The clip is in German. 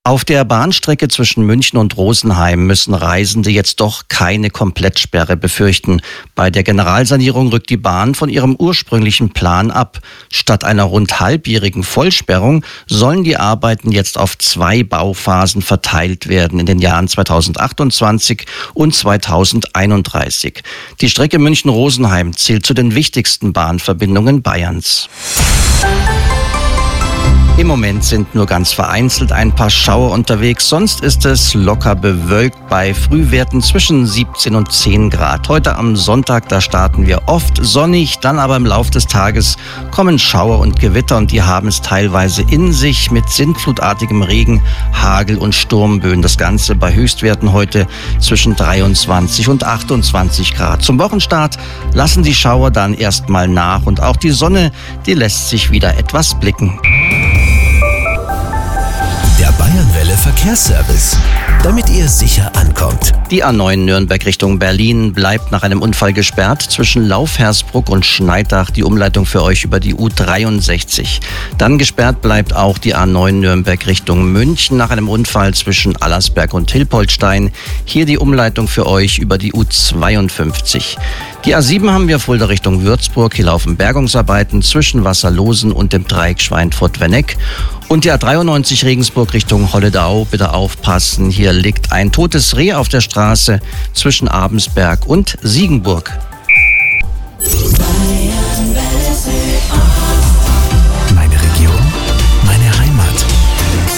Auf der Bahnstrecke zwischen München und Rosenheim müssen Reisende jetzt doch keine Komplettsperre befürchten. Bei der Generalsanierung rückt die Bahn von ihrem ursprünglichen Plan ab. Statt einer rund halbjährigen Vollsperrung sollen die Arbeiten jetzt auf 2 Bauphasen verteilt werden in den Jahren 2028 und 2031. Die Strecke München-Rosenheim zählt zu den wichtigsten Bahnverbindungen Bayerns. Im Moment sind nur ganz vereinzelt ein paar Schauer unterwegs, sonst ist es locker bewölkt bei Frühwerten zwischen 17 und 10 Grad. Heute am Sonntag, da starten wir oft sonnig, dann aber im Laufe des Tages kommen Schauer und Gewitter und die haben es teilweise in sich mit sintflutartigem Regen, Hagel und Sturmböen. Das Ganze bei Höchstwerten heute zwischen 23 und 28 Grad. Zum Wochenstart lassen die Schauer dann erstmal nach und auch die Sonne, die lässt sich wieder etwas blicken. Der Bayernwelle Verkehrsservice, damit ihr sicher ankommt. Die A9 Nürnberg Richtung Berlin bleibt nach einem Unfall gesperrt. Zwischen Laufhersbruck und Schneidach die Umleitung für euch über die U63. Dann gesperrt bleibt auch die A9 Nürnberg Richtung München nach einem Unfall zwischen Allersberg und Hilpoltstein. Hier die Umleitung für euch über die U52. Die A7 haben wir Fulda Richtung Würzburg. Hier laufen Bergungsarbeiten zwischen Wasserlosen und dem Dreieck Schweinfurt-Wenneck. Und die A93 Regensburg Richtung Holledau, bitte aufpassen. Hier liegt ein totes Reh auf der Straße zwischen Abensberg und Siegenburg.